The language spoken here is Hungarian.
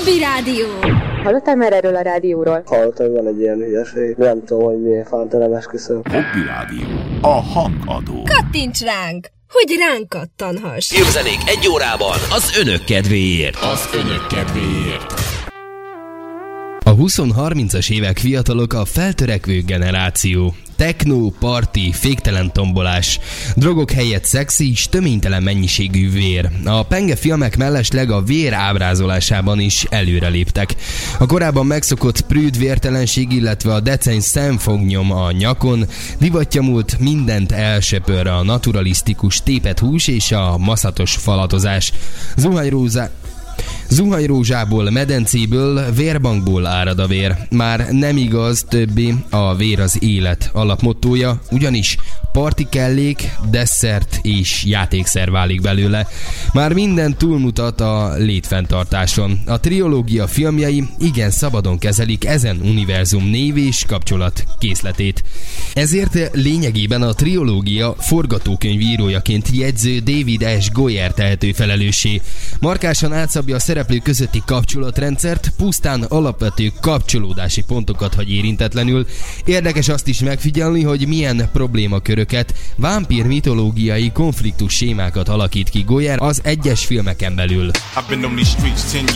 Hobby Rádió. Hallottál már erről a rádióról? Hallottam, hogy van egy ilyen hülyeség. Nem tudom, hogy milyen fánta, esküszöm. Hobby Rádió. A hangadó. Kattints ránk, hogy ránk kattanhass. Hírzenék egy órában az önök kedvéért. A 20-30-as évek fiatalok a feltörekvő generáció. Techno, party, féktelen tombolás, drogok helyett szexi és töménytelen mennyiségű vér. A penge filmek mellesleg a vér ábrázolásában is előreléptek. A korábban megszokott prűd vértelenség, illetve a deceny szemfognyom a nyakon divatja múlt, mindent elsöpör a naturalisztikus tépet hús és a maszatos falatozás. Zuhanyrózsából, medencéből, vérbankból árad a vér. Már nem igaz többé a vér az élet alapmottója, ugyanis parti kellék, desszert és játékszer válik belőle. Már minden túlmutat a létfenntartáson. A triológia filmjei igen szabadon kezelik ezen univerzum név és kapcsolat készletét. Ezért lényegében a triológia forgatókönyvírójaként jegyző David S. Goyer tehető felelőssé. Markásan átszabja a szereplők közötti kapcsolatrendszert, pusztán alapvető kapcsolódási pontokat hagy érintetlenül. Érdekes azt is megfigyelni, hogy milyen problémaköröket, vámpír mitológiai konfliktus sémákat alakít ki Goyer az egyes filmeken belül.